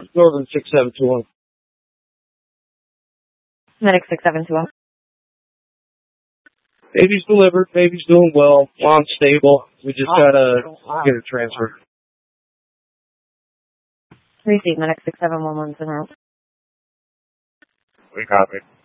Northern 6721. Medic 6721. Baby's delivered. Baby's doing well. Mom's stable. We just gotta get her transferred. Receive Medic 6711 en route. We copy.